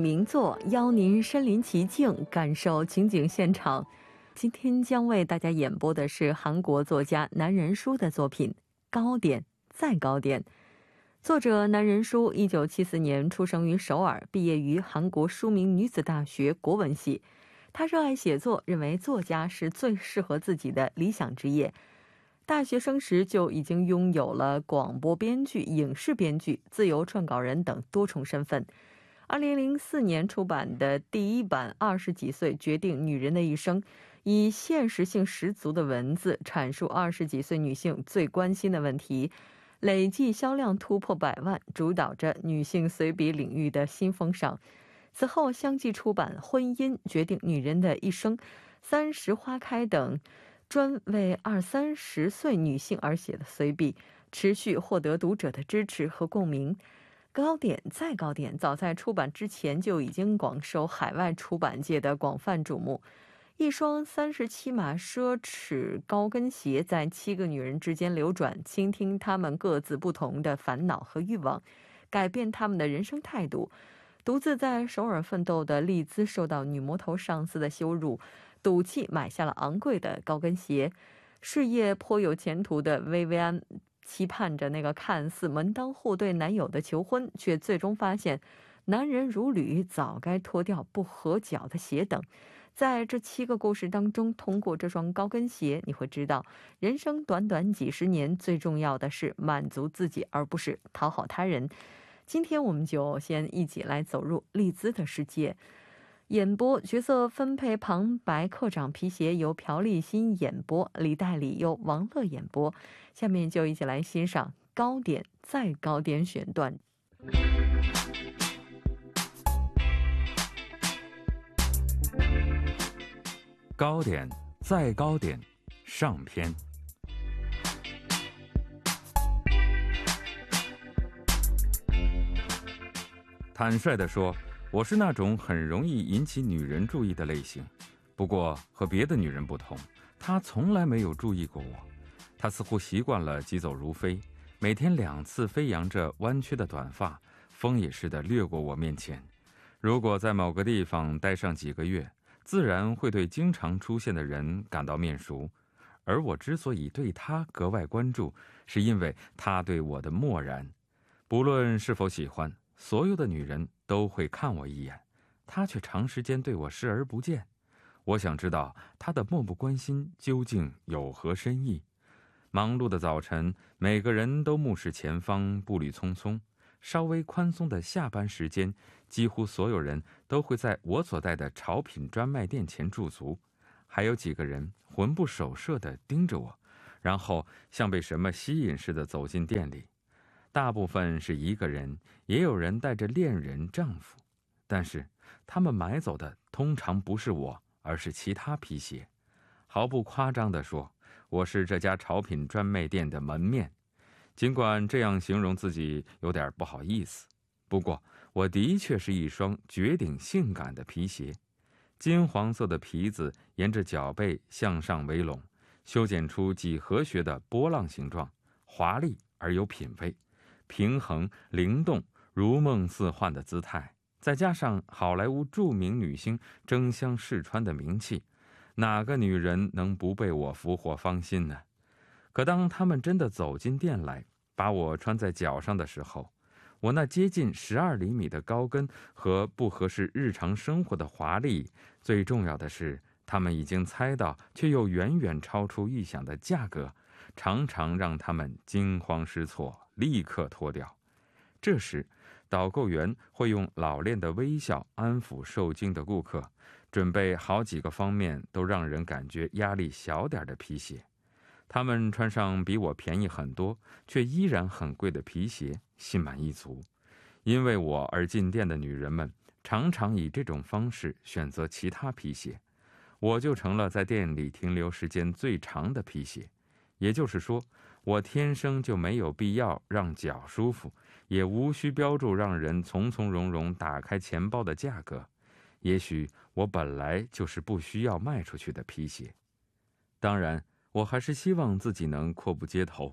名作，邀您身临其境，感受情景现场。今天将为大家演播的是韩国作家南仁书的作品《高点再高点》。作者南仁书1974年出生于首尔，毕业于韩国书明女子大学国文系。他热爱写作，认为作家是最适合自己的理想职业。大学生时就已经拥有了广播编剧、影视编剧、自由撰稿人等多重身份。2004年出版的第一版20几岁决定女人的一生，以现实性十足的文字阐述20几岁女性最关心的问题，累计销量突破100万，主导着女性随笔领域的新风尚。此后相继出版《婚姻决定女人的一生》、《30花开》等专为20-30岁女性而写的随笔，持续获得读者的支持和共鸣。高点再高点早在出版之前就已经广受海外出版界的广泛瞩目。一双37码奢侈高跟鞋在7个女人之间流转，倾听她们各自不同的烦恼和欲望，改变她们的人生态度。独自在首尔奋斗的丽兹受到女魔头上司的羞辱，赌气买下了昂贵的高跟鞋。事业颇有前途的薇薇安期盼着那个看似门当户对男友的求婚，却最终发现男人如履，早该脱掉不合脚的鞋等。在这7个故事当中，通过这双高跟鞋，你会知道人生短短几十年，最重要的是满足自己，而不是讨好他人。今天我们就先一起来走入丽兹的世界。演播角色分配旁白课长皮鞋由朴立新演播，李代理由王乐演播。下面就一起来欣赏高点再高点选段。 高点再高点上篇。坦率地说，我是那种很容易引起女人注意的类型。不过和别的女人不同，她从来没有注意过我。她似乎习惯了疾走如飞，每天2次飞扬着弯曲的短发，风也似的掠过我面前。如果在某个地方待上几个月，自然会对经常出现的人感到面熟。而我之所以对她格外关注，是因为她对我的漠然。不论是否喜欢，所有的女人都会看我一眼，她却长时间对我视而不见。我想知道她的漠不关心究竟有何深意。忙碌的早晨，每个人都目视前方，步履匆匆。稍微宽松的下班时间，几乎所有人都会在我所在的潮品专卖店前驻足，还有几个人魂不守舍地盯着我，然后像被什么吸引似的走进店里。大部分是一个人，也有人带着恋人、丈夫，但是他们买走的通常不是我，而是其他皮鞋。毫不夸张地说，我是这家潮品专卖店的门面。尽管这样形容自己有点不好意思，不过我的确是一双绝顶性感的皮鞋。金黄色的皮子沿着脚背向上围拢，修剪出几何学的波浪形状，华丽而有品味，平衡灵动，如梦似幻的姿态，再加上好莱坞著名女星争相试穿的名气，哪个女人能不被我俘获芳心呢？可当他们真的走进店来，把我穿在脚上的时候，我那接近12厘米的高跟和不合适日常生活的华丽，最重要的是他们已经猜到却又远远超出预想的价格，常常让他们惊慌失措，立刻脱掉。这时导购员会用老练的微笑安抚受惊的顾客，准备好几个方面都让人感觉压力小点的皮鞋。他们穿上比我便宜很多却依然很贵的皮鞋，心满意足。因为我而进店的女人们常常以这种方式选择其他皮鞋，我就成了在店里停留时间最长的皮鞋。也就是说，我天生就没有必要让脚舒服，也无需标注让人从从容容打开钱包的价格。也许我本来就是不需要卖出去的皮鞋。当然，我还是希望自己能阔步街头。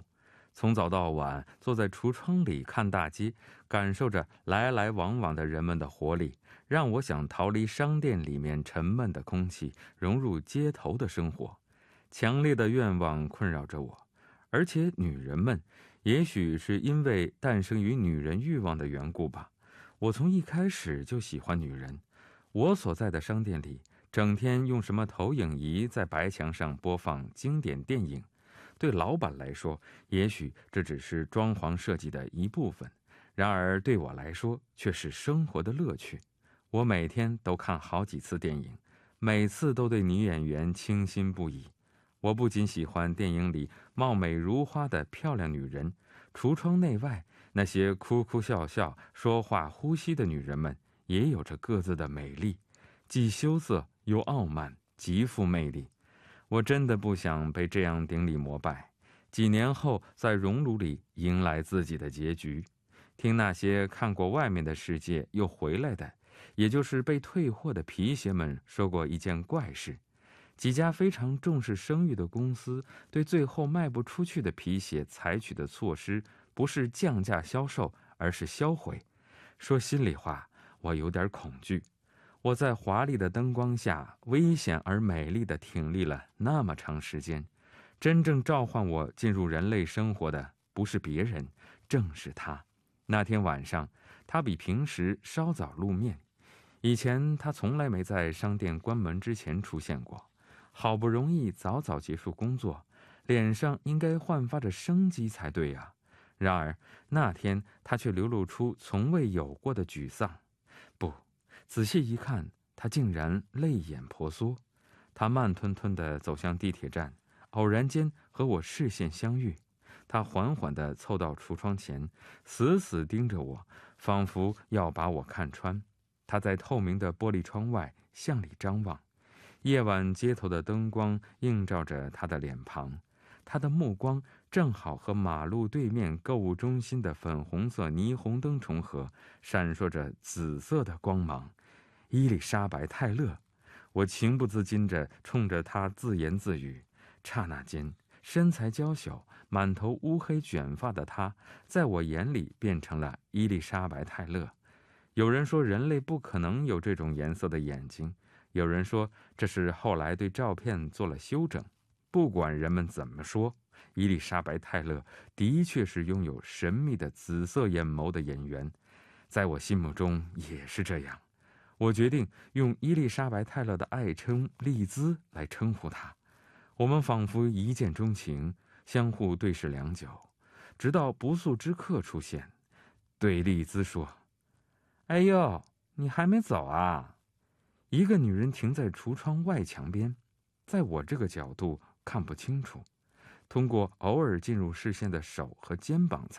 从早到晚坐在橱窗里看大街，感受着来来往往的人们的活力，让我想逃离商店里面沉闷的空气，融入街头的生活。强烈的愿望困扰着我，而且女人们，也许是因为诞生于女人欲望的缘故吧，我从一开始就喜欢女人。我所在的商店里，整天用什么投影仪在白墙上播放经典电影，对老板来说，也许这只是装潢设计的一部分，然而对我来说却是生活的乐趣。我每天都看好几次电影，每次都对女演员倾心不已。我不仅喜欢电影里貌美如花的漂亮女人，橱窗内外那些哭哭笑笑、说话呼吸的女人们，也有着各自的美丽，既羞涩又傲慢，极富魅力。我真的不想被这样顶礼膜拜，几年后在熔炉里迎来自己的结局。听那些看过外面的世界又回来的，也就是被退货的皮鞋们说过一件怪事。几家非常重视声誉的公司对最后卖不出去的皮鞋采取的措施，不是降价销售，而是销毁。说心里话，我有点恐惧。我在华丽的灯光下危险而美丽地挺立了那么长时间，真正召唤我进入人类生活的不是别人，正是他。那天晚上，他比平时稍早露面。以前他从来没在商店关门之前出现过。好不容易早早结束工作，脸上应该焕发着生机才对啊。然而那天他却流露出从未有过的沮丧。不，仔细一看，他竟然泪眼婆娑。他慢吞吞地走向地铁站，偶然间和我视线相遇。他缓缓地凑到橱窗前，死死盯着我，仿佛要把我看穿。他在透明的玻璃窗外向里张望，夜晚街头的灯光映照着他的脸庞，他的目光正好和马路对面购物中心的粉红色霓虹灯重合，闪烁着紫色的光芒。伊丽莎白·泰勒，我情不自禁地冲着他自言自语。刹那间，身材娇小、满头乌黑卷发的他，在我眼里变成了伊丽莎白·泰勒。有人说人类不可能有这种颜色的眼睛，有人说这是后来对照片做了修整。不管人们怎么说，伊丽莎白·泰勒的确是拥有神秘的紫色眼眸的演员，在我心目中也是这样。我决定用伊丽莎白·泰勒的爱称丽兹来称呼她。我们仿佛一见钟情，相互对视良久，直到不速之客出现，对丽兹说：“哎呦，你还没走啊？”一个女人停在橱窗外墙边，在我这个角度看不清楚，通过偶尔进入视线的手和肩膀才